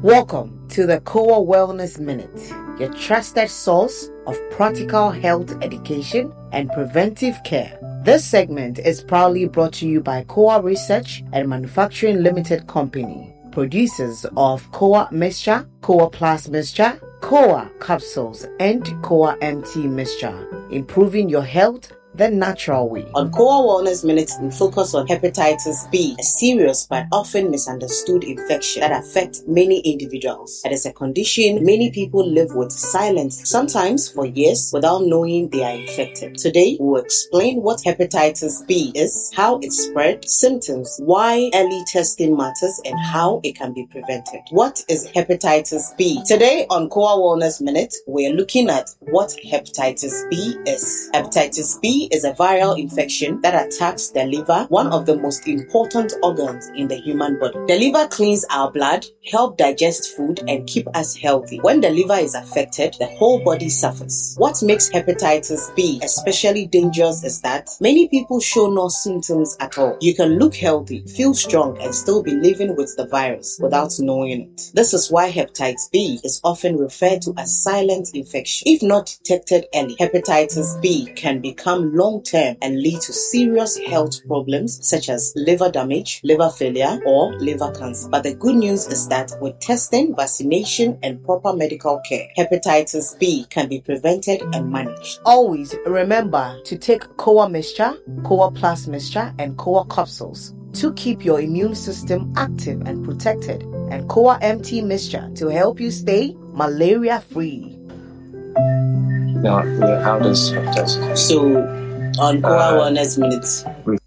Welcome to the Kowa Wellness Minute, your trusted source of practical health education and preventive care. This segment is proudly brought to you by Kowa Research and Manufacturing Limited Company, producers of Kowa Mixture, Kowa Plus Mixture, Kowa Capsules, and Kowa MT Mixture, improving your health the natural way. On Kowa Wellness Minutes, we focus on hepatitis B, a serious but often misunderstood infection that affects many individuals. It is a condition many people live with silently, sometimes for years, without knowing they are infected. Today, we will explain what hepatitis B is, how it spreads, symptoms, why early testing matters, and how it can be prevented. What is hepatitis B? Today on Kowa Wellness Minute, we are looking at what hepatitis B is. Hepatitis B is a viral infection that attacks the liver, one of the most important organs in the human body. The liver cleans our blood, help digest food, and keep us healthy. When the liver is affected, the whole body suffers. What makes hepatitis B especially dangerous is that many people show no symptoms at all. You can look healthy, feel strong, and still be living with the virus without knowing it. This is why hepatitis B is often referred to as silent infection. If not detected early, hepatitis B can become long-term and lead to serious health problems such as liver damage, liver failure, or liver cancer. But the good news is that with testing, vaccination, and proper medical care, hepatitis B can be prevented and managed. Always remember to take Kowa Mixture, Kowa Plus Mixture, and Kowa Capsules to keep your immune system active and protected, and Kowa MT Mixture to help you stay malaria-free. Now, how does hepatitis? So, on Kowa Wellness Minutes.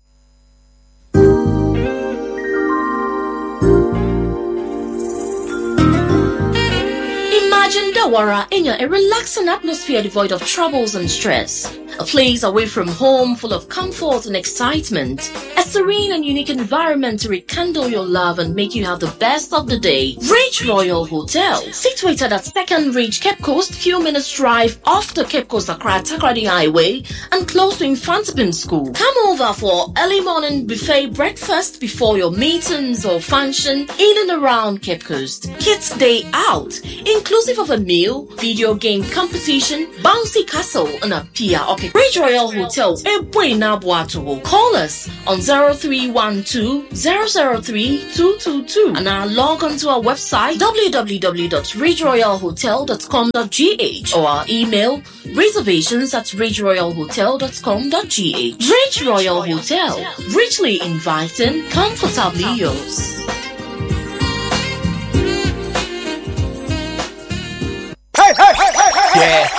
Imagine Dawara in a relaxing atmosphere devoid of troubles and stress. A place away from home full of comfort and excitement. A serene and unique environment to rekindle your love and make you have the best of the day. Ridge Royal Hotel, situated at 2nd Ridge, Cape Coast, few minutes drive off the Cape Coast Accra Takoradi Highway and close to Infantibim School. Come over for early morning buffet breakfast before your meetings or function in and around Cape Coast. Kids Day Out, inclusive of a meal, video game competition, bouncy castle, and a Pia Oke. Ridge Royal Hotel, call us on 0312-003-222 and now log on to our website www.ridgeroyalhotel.com.gh or our email reservations@ridgeroyalhotel.com.gh. Ridge Royal Hotel, richly inviting, comfortably yours. Yeah.